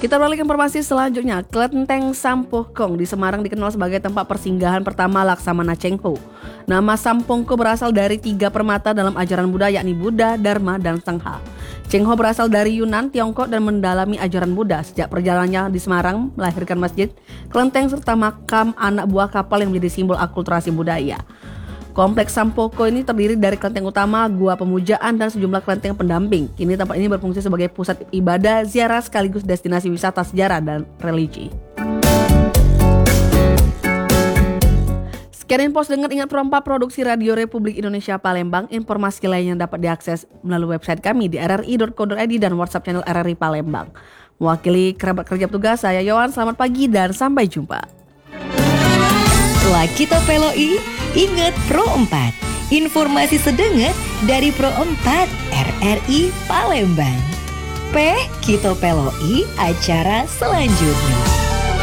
Kita beralih ke informasi selanjutnya. Kelenteng Sampokong di Semarang dikenal sebagai tempat persinggahan pertama Laksamana Cheng Ho. Nama Sampokong berasal dari 3 permata dalam ajaran Buddha, yakni Buddha, Dharma, dan Sangha. Cheng Ho berasal dari Yunan, Tiongkok, dan mendalami ajaran Buddha. Sejak perjalanannya di Semarang melahirkan masjid, kelenteng, serta makam anak buah kapal yang menjadi simbol akulturasi budaya. Kompleks Sampokong ini terdiri dari kelenteng utama, gua pemujaan, dan sejumlah kelenteng pendamping. Kini tempat ini berfungsi sebagai pusat ibadah, ziarah, sekaligus destinasi wisata sejarah dan religi. Sekian info dengan Ingat Pro 4 Produksi Radio Republik Indonesia Palembang. Informasi lainnya dapat diakses melalui website kami di rri.co.id dan WhatsApp channel RRI Palembang. Mewakili kerabat kerja petugas, saya Yohan. Selamat pagi dan sampai jumpa. La Kita Peloi, Ingat Pro 4. Informasi sedenget dari Pro 4 RRI Palembang. Kita Peloi acara selanjutnya.